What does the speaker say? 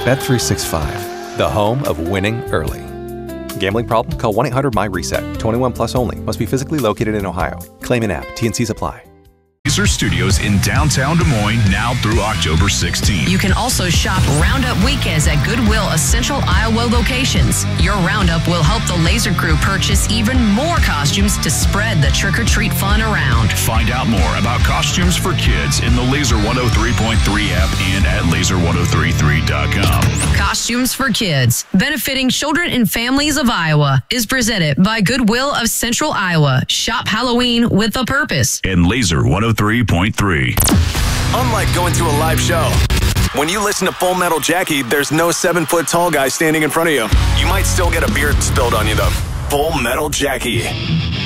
Bet365, the home of winning early. Gambling problem? Call 1-800-MY-RESET. 21 plus only. Must be physically located in Ohio. Claim in app. T&Cs apply. Laser Studios in downtown Des Moines now through October 16th. You can also shop Roundup weekends at Goodwill Essential Iowa locations. Your Roundup will help the Laser crew purchase even more costumes to spread the trick-or-treat fun around. Find out more about costumes for kids in the Laser 103.3 app and at laser1033.com. Costumes for Kids, benefiting children and families of Iowa, is presented by Goodwill of Central Iowa. Shop Halloween with a purpose. And Laser 103.3. Unlike going to a live show, when you listen to Full Metal Jackie, there's no 7-foot tall guy standing in front of you. You might still get a beard spilled on you, though. Full Metal Jackie.